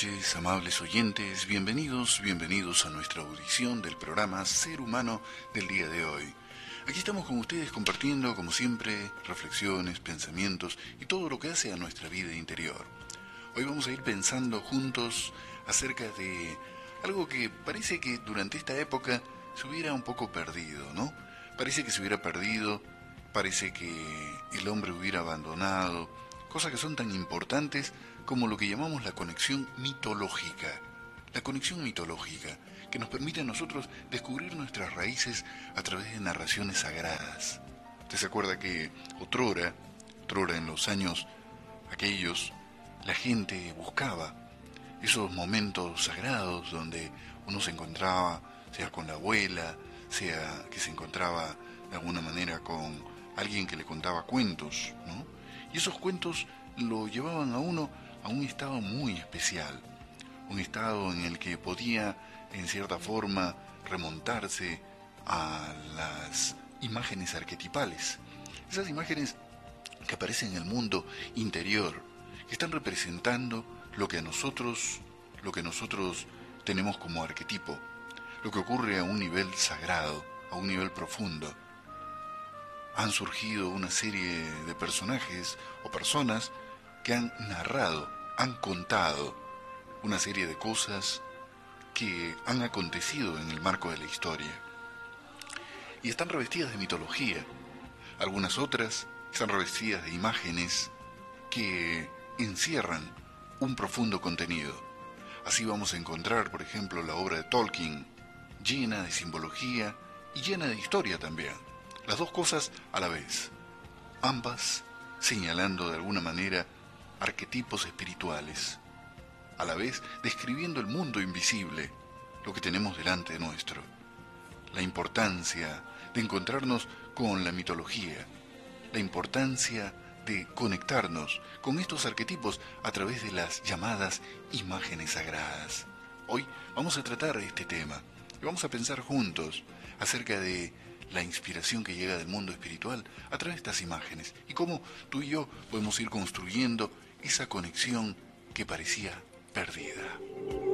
noches, amables oyentes, bienvenidos a nuestra audición del programa Ser Humano del día de hoy. Aquí estamos con ustedes compartiendo, como siempre, reflexiones, pensamientos y todo lo que hace a nuestra vida interior. Hoy vamos a ir pensando juntos acerca de algo que parece que durante esta época se hubiera un poco perdido, ¿no? Parece que se hubiera perdido, parece que el hombre hubiera abandonado, cosas que son tan importantes como lo que llamamos la conexión mitológica. La conexión mitológica, que nos permite a nosotros descubrir nuestras raíces a través de narraciones sagradas. ¿Usted se acuerda que otrora en los años aquellos, la gente buscaba esos momentos sagrados donde uno se encontraba, sea con la abuela, sea que se encontraba de alguna manera con alguien que le contaba cuentos, ¿no? Y esos cuentos lo llevaban a uno a un estado muy especial, un estado en el que podía, en cierta forma, remontarse a las imágenes arquetipales, esas imágenes que aparecen en el mundo interior, que están representando lo que nosotros tenemos como arquetipo, lo que ocurre a un nivel sagrado, a un nivel profundo. Han surgido una serie de personajes o personas que han narrado, han contado una serie de cosas que han acontecido en el marco de la historia. Y están revestidas de mitología. Algunas otras están revestidas de imágenes que encierran un profundo contenido. Así vamos a encontrar, por ejemplo, la obra de Tolkien, llena de simbología y llena de historia también. Las dos cosas a la vez, ambas señalando de alguna manera arquetipos espirituales, a la vez describiendo el mundo invisible, lo que tenemos delante nuestro. La importancia de encontrarnos con la mitología, la importancia de conectarnos con estos arquetipos a través de las llamadas imágenes sagradas. Hoy vamos a tratar este tema y vamos a pensar juntos acerca de la inspiración que llega del mundo espiritual a través de estas imágenes y cómo tú y yo podemos ir construyendo esa conexión que parecía perdida.